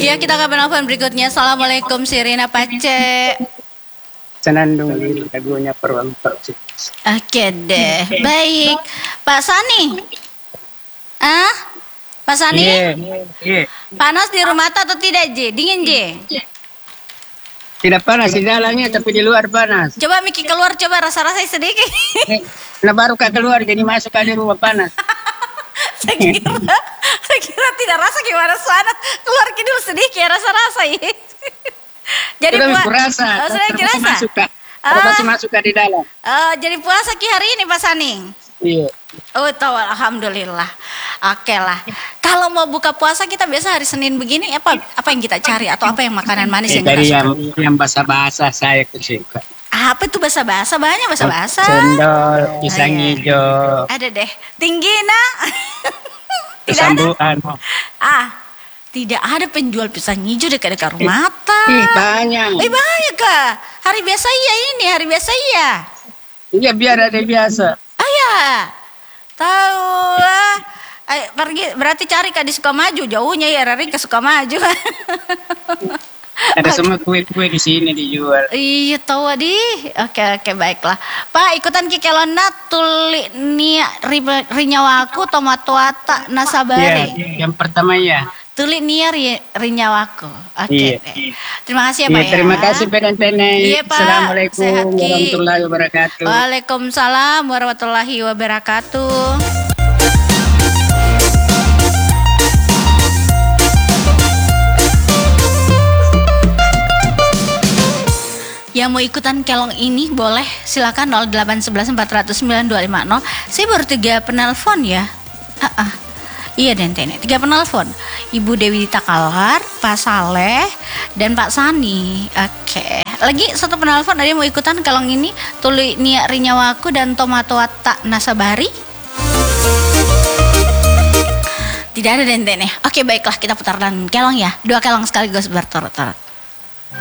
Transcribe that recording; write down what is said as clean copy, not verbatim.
Iya, kita ke penelpon berikutnya. Assalamualaikum Sirina Pace. Senandung diri lagunya Peruang Persik. Oke deh, baik. Pak Sani. Pak Sani? Iya. Panas di rumah atau tidak, J? Dingin, J? Tidak panas di dalamnya, tapi di luar panas. Coba Miki keluar, coba rasa-rasai sedikit. Nah baru kak keluar, jadi masuk ke rumah panas. saya kira tidak rasa gimana sana. Keluar dulu sedikit, rasa-rasa ya. Jadi sudah kurasa. Sudah dirasa? Masuk kak. Masih masuk kak di dalam. Jadi puasa ki hari ini Pak Sani? Iya. Oh tahu, alhamdulillah. Oke lah. Kalau mau buka puasa kita biasa hari Senin begini apa yang kita cari atau apa yang makanan manis yang dari kita suka? yang basah-basah saya suka. Apa itu basah-basah? Banyak basah-basah. Cendol, pisang hijau. Ada deh. Tinggi nak. Tidak Kesambuan. Tidak ada penjual pisang hijau dekat-dekat rumah. Banyak. Banyak kah? Hari biasa iya ini, hari biasa iya. Iya biar ada biasa. Ya, tahu lah. Pergi berarti cari kak di Sukamaju, jauhnya ya Rari ke Sukamaju. Ada semua kue-kue di sini dijual. Iya tahu adi. Oke baiklah. Pak ikutan kikelona tuli nia rinyawaku tomatoata nasabari. Iya, yang pertama ya. Tuli nia rinyawaku. Oke. Iya. Terima kasih ya Pak ya. Terima kasih Penen. Iya Pak. Assalamualaikum Sehat, warahmatullahi wabarakatuh. Waalaikumsalam warahmatullahi wabarakatuh. Yang mau ikutan kelong ini boleh silakan 0811 409 250. Saya baru 3 penelpon ya. Iya Dentene, 3 penelpon. Ibu Dewi Takalar, Pak Saleh, dan Pak Sani. Oke. Lagi 1 penelpon ada yang mau ikutan kelong ini. Tuli Nia Rinyawaku dan Tomatoata Nasabari. Tidak ada Dentene. Oke baiklah kita putarkan kelong ya. 2 kelong sekaligus berturut-turut.